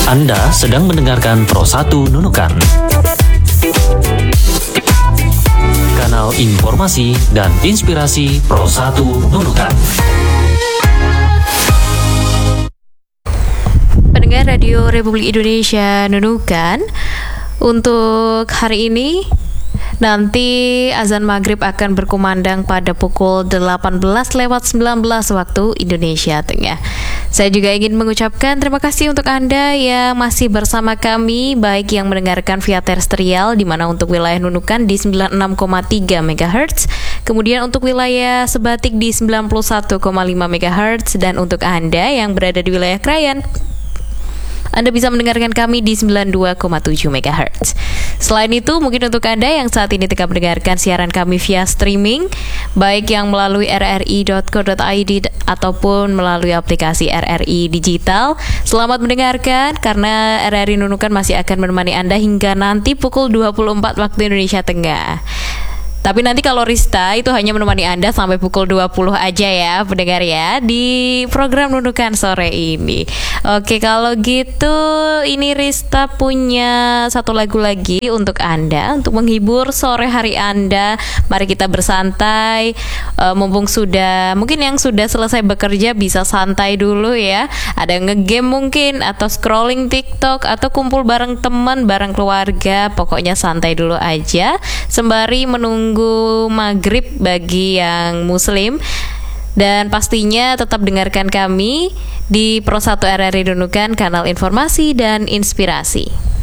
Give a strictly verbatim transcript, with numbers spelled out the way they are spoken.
Anda sedang mendengarkan Pro satu Nunukan, kanal informasi dan inspirasi Pro satu Nunukan. Pendengar Radio Republik Indonesia Nunukan, untuk hari ini nanti azan maghrib akan berkumandang pada pukul delapan belas lewat sembilan belas waktu Indonesia Tengah. Saya juga ingin mengucapkan terima kasih untuk Anda yang masih bersama kami, baik yang mendengarkan via terestrial, di mana untuk wilayah Nunukan di sembilan puluh enam koma tiga megahertz, kemudian untuk wilayah Sebatik di sembilan puluh satu koma lima megahertz, dan untuk Anda yang berada di wilayah Krayan, Anda bisa mendengarkan kami di sembilan puluh dua koma tujuh megahertz. Selain itu, mungkin untuk Anda yang saat ini tengah mendengarkan siaran kami via streaming, baik yang melalui r r i dot co dot i d ataupun melalui aplikasi R R I Digital, selamat mendengarkan, karena R R I Nunukan masih akan menemani Anda hingga nanti pukul dua puluh empat waktu Indonesia Tengah. Tapi nanti kalau Rista itu hanya menemani Anda sampai pukul dua puluh aja ya, pendengar ya, di program Nunukan sore ini. Oke, kalau gitu ini Rista punya satu lagu lagi untuk Anda, untuk menghibur sore hari Anda. Mari kita bersantai, e, mumpung sudah, mungkin yang sudah selesai bekerja bisa santai dulu ya. Ada ngegame mungkin, atau scrolling TikTok, atau kumpul bareng teman, bareng keluarga. Pokoknya santai dulu aja, sembari menunggu maghrib bagi yang muslim. Dan pastinya tetap dengarkan kami di Pro satu R R I Nunukan, kanal informasi dan inspirasi.